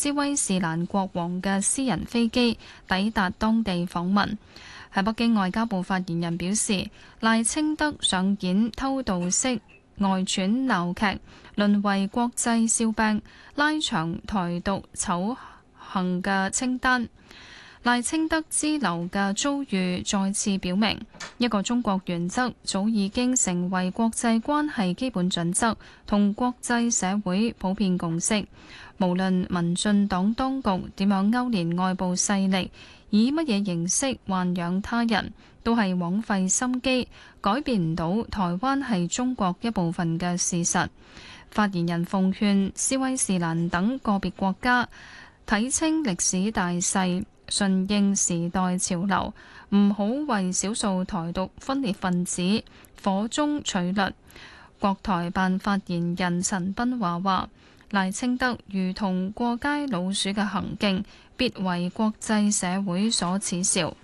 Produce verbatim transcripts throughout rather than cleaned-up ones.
斯威士蘭國王嘅私人飛機抵達當地訪問。喺北京，外交部發言人表示，賴清德上演偷渡式外傳鬧劇，淪為國際笑柄，拉長台獨醜行嘅清單。賴清德之流嘅遭遇再次表明，一個中國原則早已經成為國際關係基本準則同國際社會普遍共識。無論民進黨當局點樣勾連外部勢力，以乜嘢形式豢養他人，都係枉費心機，改變唔到台灣係中國一部分嘅事實。發言人奉勸斯威士蘭等個別國家睇清歷史大勢，順應時代潮流，唔好為少數台獨分裂分子火中取栗。國台辦發言人陳斌華話，賴清德如同過街老鼠嘅行徑，必為國際社會所恥笑。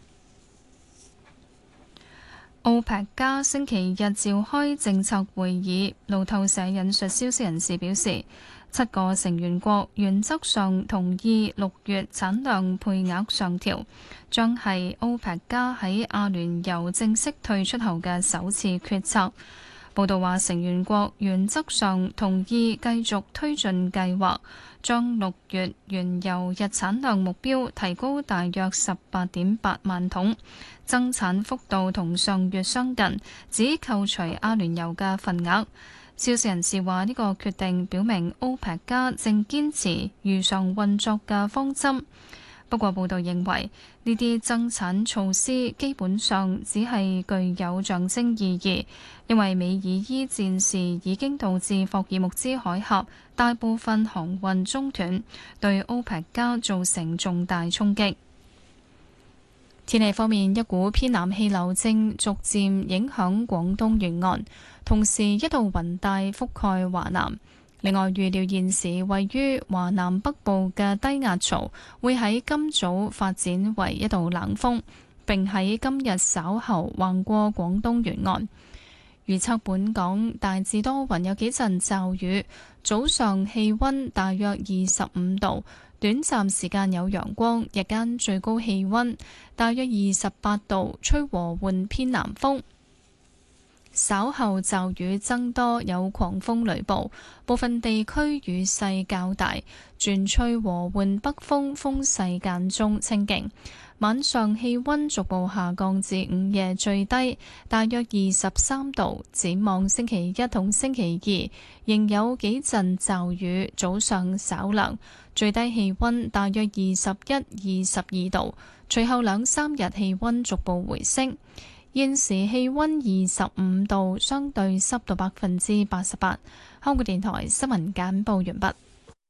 歐佩克加星期日召開政策會議，路透社引述消息人士表示，七個成員國原則上同意六月產量配額上調，將係歐佩克加喺阿聯酋正式退出後嘅首次決策。報道話，成員國原則上同意繼續推進計劃，將六月原油日產量目標提高大約十八點八萬桶，增產幅度同上月相近，只扣除阿聯酋嘅份額。消息人士話，呢個決定表明歐佩克加正堅持如常運作嘅方針。不過報道認為，呢啲增產措施基本上只係具有象徵意義，因為美爾伊戰事已經導致霍爾木茲海峽大部分航運中斷，對歐佩克加造成重大衝擊。天氣方面，一股偏南氣流正逐漸影響廣東沿岸，同時一道雲帶覆蓋華南。另外，預料現時位於華南北部嘅低壓槽會喺今早發展為一道冷鋒，並喺今日稍後橫過廣東沿岸。預測本港大致多雲，有幾陣驟雨，早上氣溫大約二十五度，短暫時間有陽光，日間最高氣溫大約二十八度，吹和緩偏南風。稍後驟雨增多，有狂風雷暴，部分地區雨勢較大，轉吹和緩北風，風勢間中清勁。晚上氣溫逐步下降至午夜最低大約二十三度。展望星期一同星期二仍有幾陣驟雨，早上稍涼，最低氣溫大約二十一、二十二度。隨後兩三日氣溫逐步回升。現時氣溫二十五度，相對濕度百分之八十八。香港電台新聞簡報完畢。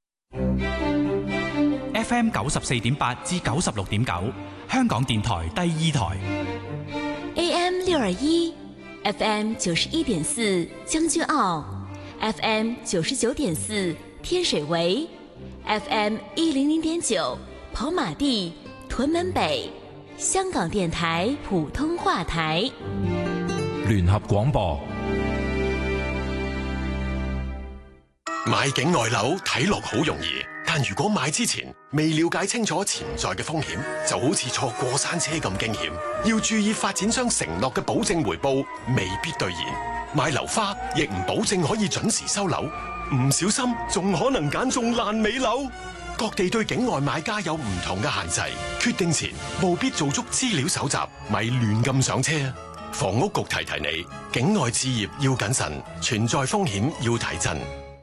F M 九十四點八至九十六點九，香港電台第二台。 A M 六二一，F M 九十一點四將軍澳 ，F M 九十九點四天水圍 ，F M 一零零點九跑馬地屯門北。香港電台普通話台， 聯合廣播。 買境外樓睇落好容易，但如果買之前未了解清楚潛在嘅風險，就好似坐過山車咁驚險。要注意發展商承諾嘅保證回報未必兌現，買樓花亦唔保證可以準時收樓，唔小心仲可能揀中爛尾樓。各地對境外買家有唔同嘅限制，決定前務必做足資料搜集，咪亂咁上車。房屋局提提你，境外置業要謹慎，存在風險要提振。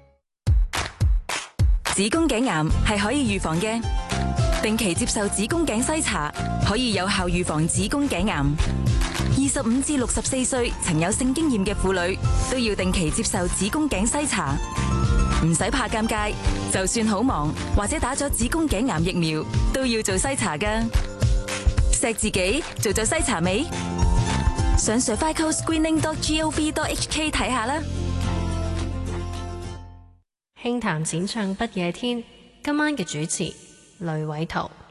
子宮頸癌係可以預防嘅，定期接受子宮頸篩查可以有效預防子宮頸癌。二十五至六十四歲曾有性經驗嘅婦女都要定期接受子宮頸篩查。唔使怕尷尬，就算好忙或者打咗子宮頸癌疫苗，都要做篩查㗎。錫自己做咗篩查未？上 cervical screening dot gov dot hk 睇下啦。 輕談淺唱不夜天，今晚嘅主持雷偉圖。